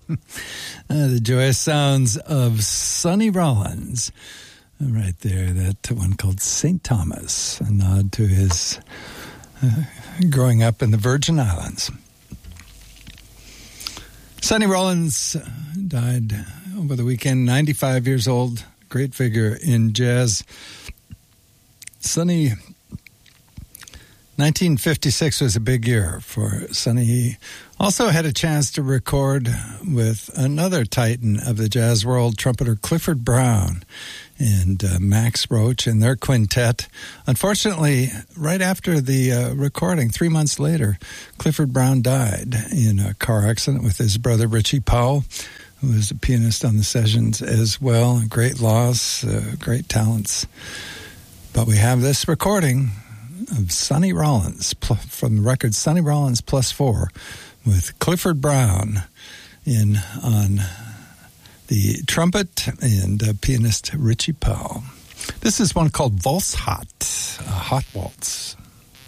The joyous sounds of Sonny Rollins. Right there, that one called St. Thomas, a nod to his growing up in the Virgin Islands. Sonny Rollins died over the weekend, 95 years old, great figure in jazz. Sonny, 1956 was a big year for Sonny. He also had a chance to record with another titan of the jazz world, trumpeter Clifford Brown and Max Roach and their quintet. Unfortunately, right after the recording, 3 months later, Clifford Brown died in a car accident with his brother Richie Powell, who was a pianist on the sessions as well. Great loss, great talents. But we have this recording of Sonny Rollins from the record Sonny Rollins Plus 4 with Clifford Brown in on the trumpet and pianist Richie Powell. This is one called Waltz Hot, a hot waltz.